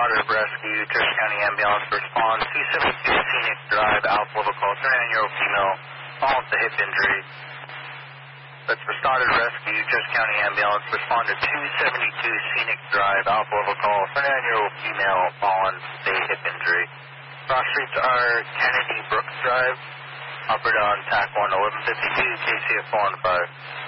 Stoddard Rescue, Church County Ambulance, respond 272 Phoenix Drive, Alpha Level Call, 39-year-old female, falls to hip injury. That's for Stoddard Rescue, Church County Ambulance, respond to 272 Phoenix Drive, Alpha Level Call, 39-year-old female, fallen to hip injury. Cross streets are Kennedy Brooks Drive, operated on TAC 1, 1152, KCF 415.